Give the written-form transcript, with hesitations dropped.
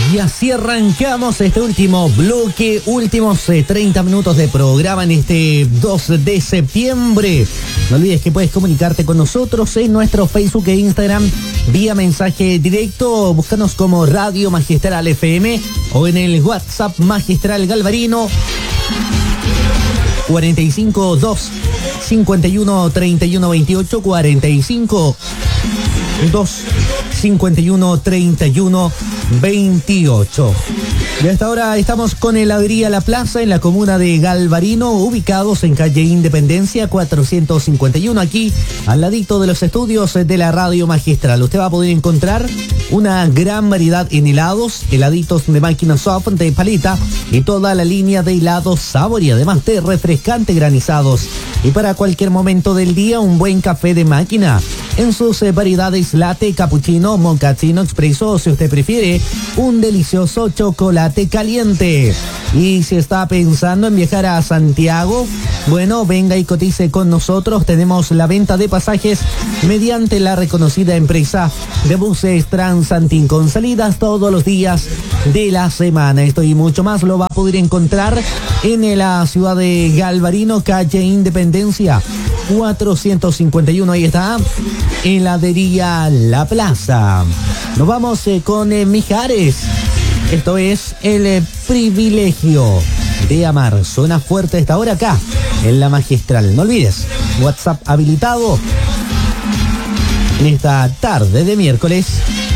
Y así arrancamos este último bloque, últimos 30 minutos de programa en este 2 de septiembre. No olvides que puedes comunicarte con nosotros en nuestro Facebook e Instagram vía mensaje directo. Búscanos como Radio Magistral FM o en el WhatsApp Magistral Galvarino 452 51 31 28 45 2 51 31 28. Y hasta ahora estamos con Heladería La Plaza en la comuna de Galvarino, ubicados en calle Independencia 451, aquí al ladito de los estudios de la Radio Magistral. Usted va a poder encontrar una gran variedad en helados, heladitos de máquina soft, de paleta y toda la línea de helados sabor y además de refrescante granizados. Y para cualquier momento del día, un buen café de máquina en sus variedades latte, cappuccino, mochaccino, expreso, o si usted prefiere, un delicioso chocolate caliente. Y si está pensando en viajar a Santiago, bueno, venga y cotice con nosotros. Tenemos la venta de pasajes mediante la reconocida empresa de buses Transantin con salidas todos los días de la semana. Esto y mucho más lo va a poder encontrar en la ciudad de Galvarino, calle Independencia 451. Ahí está, Heladería La Plaza. Nos vamos con Mijares. Esto es El Privilegio de Amar. Suena fuerte esta hora acá en La Magistral. No olvides, WhatsApp habilitado en esta tarde de miércoles.